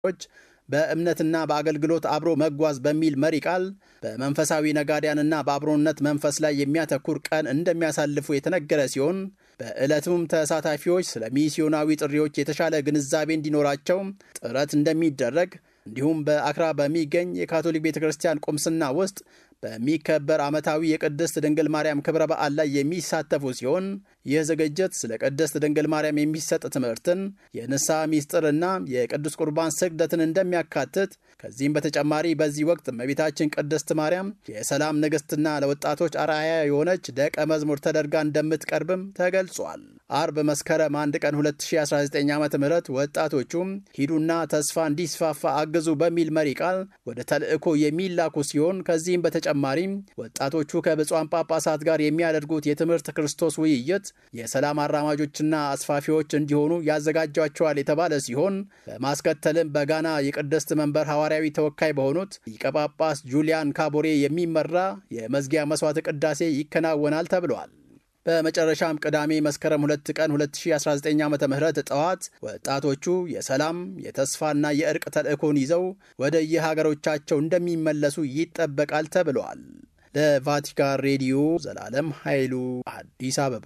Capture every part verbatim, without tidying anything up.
በእምነትና በአገልግሎት አብሮ መጓዝ በሚል መሪ ቃል በመንፈሳዊ ነጋዴያንና በአብሮነት መንፈስ ላይ የሚያተኩር ቀን እንደሚያሳልፉ የተነገረ ሲሆን በዕለቱም ተሳታፊዎች ስለ ሚስዮናዊ ጥሪዎች የተሻለ ግንዛቤ እንዲኖራቸው ጥረት እንደሚደረግ እንዲሁም በአክራ በሚገኝ የካቶሊክ ቤተክርስቲያን ቁምስና ውስጥ በሚከበር ዓመታዊ የቅድስት ድንግል ማርያም ክብረ በዓል ላይ የሚሳተፉ ሲሆን ይህ ዝግጅት ስለ ቅድስት ድንግል ማርያም የሚሰጥ ትምህርትን፣ የንስሐ ሚስጥርና የቅዱስ ቁርባን ስግደትን እንደሚያካትት ከዚህም በተጨማሪ በዚህ ወቅት እመቤታችን ቅድስት ማርያም የሰላም ንግሥትና ለወጣቶች አርአያ የሆነች ደቀ መዝሙር ተደርጋ እንደምትቀርብም ተገልጿል። አርብ መስከረም አንድ ቀን ሁለት ሺህ አስራ ዘጠኝ ዓመተ ምህረት ወጣቶቹም ሂዱና ተስፋ እንዲስፋፋ አግዙ በሚል መሪ ቃል ወደ ተልእኮ የሚላኩ ሲሆን ከዚህም በተጨማሪም ወጣቶቹ ከብፁዓን ጳጳሳት ጋር የሚያደርጉት የትምህርት ክርስቶስ ውይይት የሰላም አራማጆችና አስፋፊዎች እንዲሆኑ ያዘጋጇቸዋል የተባለ ሲሆን በማስከተልም በጋና የቅድስት መንበር ሐዋርያዊ ተወካይ በሆኑት ሊቀ ጳጳስ ጁሊያን ካቦሬ የሚመራ የመዝጊያ መስዋዕተ ቅዳሴ ይከናወናል ተብሏል። በመጨረሻም ቅዳሜ መስከረም ሁለት ቀን ሁለት ሺህ አስራ ዘጠኝ ዓመተ ምህረት ጠዋት ወጣቶቹ የሰላም የተስፋና የእርቅ ተልእኮን ይዘው ወደ የሀገሮቻቸው እንደሚመለሱ ይጠበቃል ተብሏል። ለቫቲካን ሬዲዮ ዘላለም ኃይሉ አዲስ አበባ።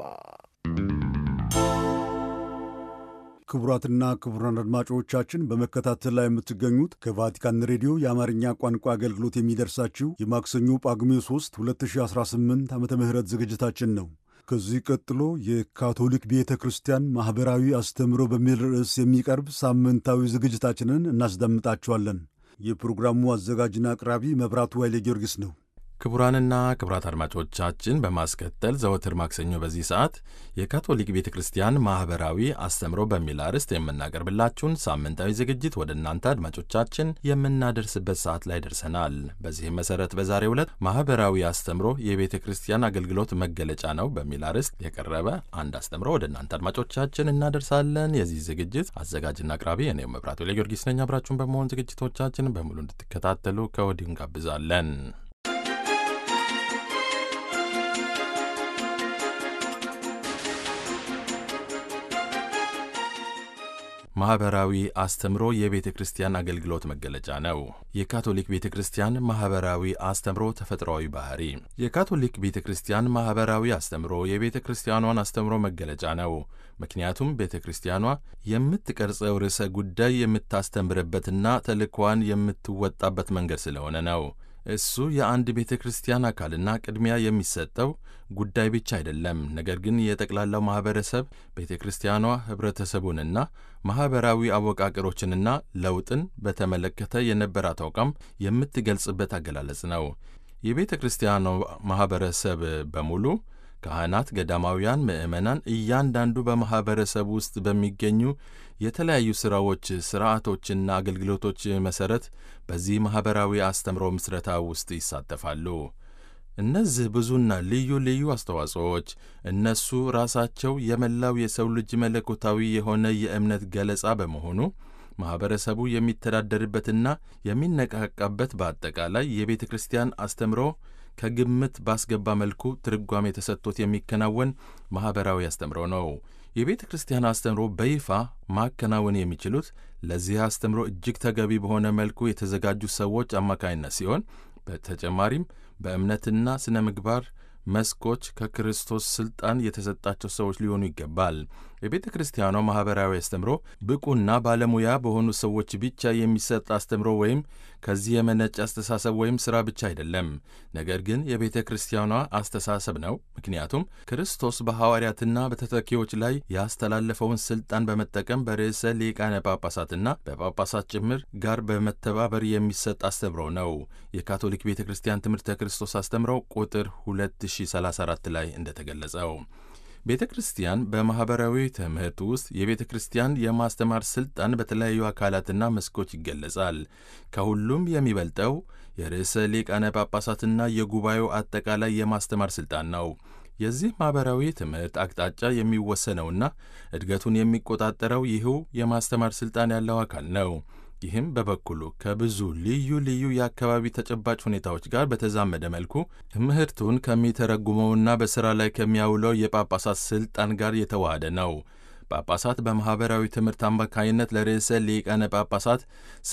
ክቡራትና ክቡራን አድማጮቻችን በመከታተል ላይ የምትገኙት ከቫቲካን ሬዲዮ የአማርኛ ቋንቋ አገልግሎት የሚደርሳችሁ የማክሰኞ ጳጉሜ ሶስት ሁለት ሺህ አስራ ስምንት ዓመተ ምህረት ዝግጅታችን ነው። ከዚህ ቀጥሎ የካቶሊክ ቤተ ክርስቲያን ማኅበራዊ አስተምሮ በሚል ርዕስ የሚቀርብ ሳምንታዊ ዝግጅታችንን እናስደምጣችኋለን። የፕሮግራሙ አዘጋጅና አቅራቢ መብራቱ ኃይለ ጊዮርጊስ ነው። ክቡራንና ክቡራት አድማጮቻችን በማስከተል ዘወትር ማክሰኞ በዚህ ሰዓት የካቶሊክ ቤተ ክርስቲያን ማኅበራዊ አስተምሮ በሚል አርዕስት የምናቀርብላችሁን ሳምንታዊ ዝግጅት ወደ እናንተ አድማጮቻችን የምናደርስበት ሰዓት ላይ ደርሰናል። በዚህም መሠረት በዛሬው ዕለት ማኅበራዊ አስተምሮ የቤተ ክርስቲያን አገልግሎት መገለጫ ነው በሚል አርዕስት የቀረበ አንድ አስተምሮ ወደ እናንተ አድማጮቻችን እናደርሳለን። የዚህ ዝግጅት አዘጋጅና አቅራቢ እኔው መብራቱ ለጊዮርጊስ ነኝ። አብራችሁን በመሆን ዝግጅቶቻችን በሙሉ እንድትከታተሉ ከወዲሁ እንጋብዛለን። ማኅበራዊ አስተምሮ የቤተ ክርስቲያን አገልግሎት መገለጫ ነው። የካቶሊክ ቤተ ክርስቲያን ማኅበራዊ አስተምሮ ተፈጥሯዊ ባህሪ። የካቶሊክ ቤተ ክርስቲያን ማኅበራዊ አስተምሮ የቤተ ክርስቲያኗን አስተምሮ መገለጫ ነው። ምክንያቱም ቤተ ክርስቲያኗ የምትቀርጸው ርዕሰ ጉዳይ የምታስተምርበትና ተልእኮዋን የምትወጣበት መንገድ ስለሆነ ነው። እሱ የአንድ ቤተ ክርስቲያን አካልና ቅድሚያ የሚሰጠው ጉዳይ ብቻ አይደለም። ነገር ግን የጠቅላላው ማኅበረሰብ ቤተ ክርስቲያኗ ኅብረተሰቡንና ማኅበራዊ አወቃቀሮችንና ለውጥን በተመለከተ የነበራት አቋም የምትገልጽበት አገላለጽ ነው። የቤተ ክርስቲያኗ ማኅበረሰብ በሙሉ ካህናት፣ ገዳማውያን፣ ምዕመናን እያንዳንዱ በማኅበረሰብ ውስጥ በሚገኙ የተለያዩ ሥራዎች፣ ሥርዓቶችና አገልግሎቶች መሠረት በዚህ ማኅበራዊ አስተምሮ ምስረታ ውስጥ ይሳተፋሉ። እነዚህ ብዙና ልዩ ልዩ አስተዋጽኦዎች እነሱ ራሳቸው የመላው የሰው ልጅ መለኮታዊ የሆነ የእምነት ገለጻ በመሆኑ ማኅበረሰቡ የሚተዳደርበትና የሚነቃቃበት በአጠቃላይ የቤተ ክርስቲያን አስተምሮ ከግምት ባስገባ መልኩ ትርጓሜ ተሰጥቶት የሚከናወን ማኅበራዊ አስተምሮ ነው። የቤተ ክርስቲያን አስተምሮ በይፋ ማከናወን የሚችሉት ለዚህ አስተምሮ እጅግ ተገቢ በሆነ መልኩ የተዘጋጁ ሰዎች አማካይነት ሲሆን በተጨማሪም በእምነትና ስነ ምግባር መስኮች ከክርስቶስ ሥልጣን የተሰጣቸው ሰዎች ሊሆኑ ይገባል። የቤተ ክርስቲያኗ ማኅበራዊ አስተምሮ ብቁና ባለሙያ በሆኑ ሰዎች ብቻ የሚሰጥ አስተምሮ ወይም ከዚህ የመነጨ አስተሳሰብ ወይም ሥራ ብቻ አይደለም። ነገር ግን የቤተ ክርስቲያኗ አስተሳሰብ ነው። ምክንያቱም ክርስቶስ በሐዋርያትና በተተኪዎች ላይ ያስተላለፈውን ሥልጣን በመጠቀም በርዕሰ ሊቃነ ጳጳሳትና በጳጳሳት ጭምር ጋር በመተባበር የሚሰጥ አስተምሮ ነው። የካቶሊክ ቤተ ክርስቲያን ትምህርተ ክርስቶስ አስተምሮ ቁጥር ሁለት ሺህ ሰላሳ አራት ላይ እንደተገለጸው ቤተ ክርስቲያን በማኅበራዊ ትምህርት ውስጥ የቤተ ክርስቲያን የማስተማር ሥልጣን በተለያዩ አካላትና መስኮች ይገለጻል። ከሁሉም የሚበልጠው የርዕሰ ሊቃነ ጳጳሳትና የጉባኤው አጠቃላይ የማስተማር ሥልጣን ነው። የዚህ ማኅበራዊ ትምህርት አቅጣጫ የሚወሰነውና እድገቱን የሚቆጣጠረው ይህው የማስተማር ሥልጣን ያለው አካል ነው። ይህም በበኩሉ ከብዙ ልዩ ልዩ የአካባቢ ተጨባጭ ሁኔታዎች ጋር በተዛመደ መልኩ ትምህርቱን ከሚተረጉመውና በሥራ ላይ ከሚያውለው የጳጳሳት ሥልጣን ጋር የተዋሃደ ነው። ጳጳሳት በማኅበራዊ ትምህርት አማካይነት ለርዕሰ ሊቃነ ጳጳሳት